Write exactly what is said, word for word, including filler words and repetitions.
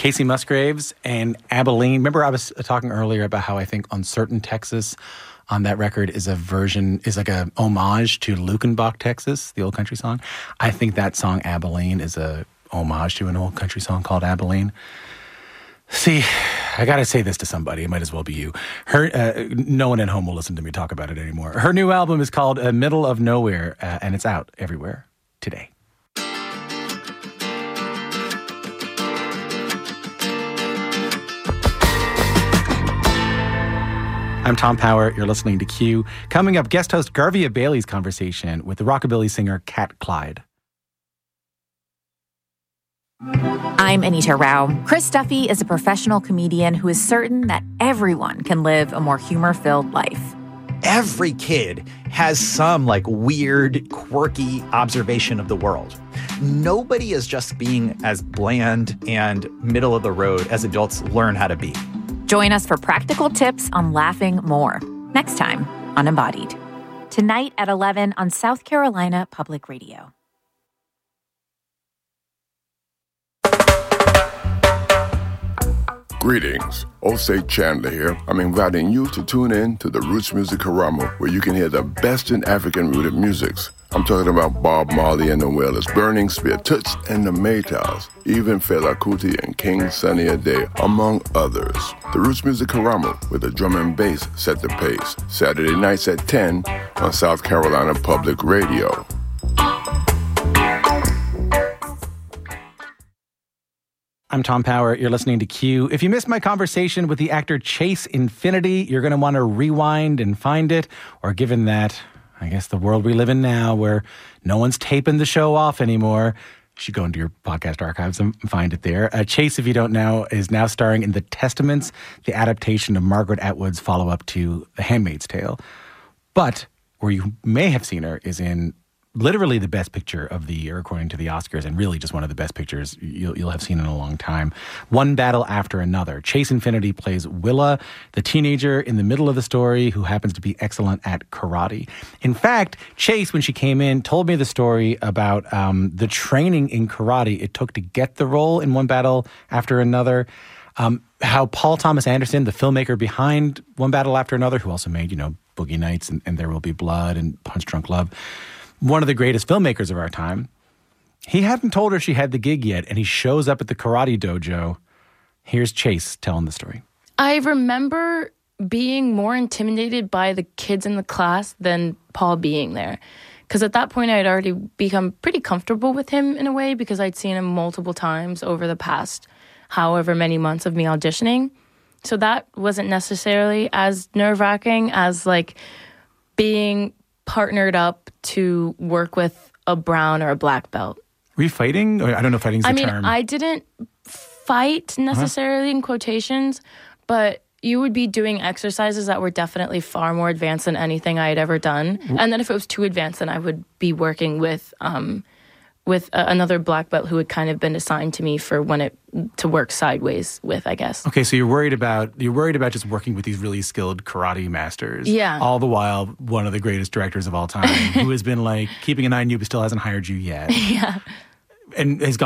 Kacey Musgraves and Abilene. Remember I was talking earlier about how I think Uncertain Texas on that record is a version, is like a homage to Lukenbach, Texas, the old country song. I think that song Abilene is a homage to an old country song called Abilene. See, I gotta say this to somebody. It might as well be you. Her, uh, no one at home will listen to me talk about it anymore. Her new album is called uh, Middle of Nowhere, uh, and it's out everywhere today. I'm Tom Power. You're listening to Q. Coming up, guest host Garvia Bailey's conversation with the rockabilly singer Cat Clyde. I'm Anita Rao. Chris Duffy is a professional comedian who is certain that everyone can live a more humor-filled life. Every kid has some like weird, quirky observation of the world. Nobody is just being as bland and middle of the road as adults learn how to be. Join us for practical tips on laughing more. Next time on Embodied. Tonight at eleven on South Carolina Public Radio. Greetings, Osei Chandler here. I'm inviting you to tune in to the Roots Music Karamo, where you can hear the best in African-rooted musics. I'm talking about Bob Marley and the Wailers, Burning Spear, Toots and the Maytals, even Fela Kuti and King Sunny Ade, among others. The Roots Music Karamo, where the drum and bass set the pace. Saturday nights at ten on South Carolina Public Radio. I'm Tom Power. You're listening to Q. If you missed my conversation with the actor Chase Infinity, you're going to want to rewind and find it. Or given that, I guess, the world we live in now where no one's taping the show off anymore, you should go into your podcast archives and find it there. Uh, Chase, if you don't know, is now starring in The Testaments, the adaptation of Margaret Atwood's follow-up to The Handmaid's Tale. But where you may have seen her is in literally the best picture of the year, according to the Oscars, and really just one of the best pictures you'll, you'll have seen in a long time. One Battle After Another. Chase Infinity plays Willa, the teenager in the middle of the story who happens to be excellent at karate. In fact, Chase, when she came in, told me the story about um, the training in karate it took to get the role in One Battle After Another. Um, how Paul Thomas Anderson, the filmmaker behind One Battle After Another, who also made, you know, Boogie Nights and, and There Will Be Blood and Punch Drunk Love, one of the greatest filmmakers of our time, he hadn't told her she had the gig yet, and he shows up at the karate dojo. Here's Chase telling the story. I remember being more intimidated by the kids in the class than Paul being there. Because at that point, I had already become pretty comfortable with him in a way because I'd seen him multiple times over the past however many months of me auditioning. So that wasn't necessarily as nerve-wracking as, like, being partnered up to work with a brown or a black belt. Were you fighting? I don't know if fighting's the I mean, term. I didn't fight necessarily uh-huh. in quotations, but you would be doing exercises that were definitely far more advanced than anything I had ever done. And then if it was too advanced, then I would be working with um, with a, another black belt who had kind of been assigned to me for when it to work sideways with, I guess. Okay, so you're worried about you're worried about just working with these really skilled karate masters. Yeah. All the while, one of the greatest directors of all time, who has been like keeping an eye on you but still hasn't hired you yet. Yeah. And has gone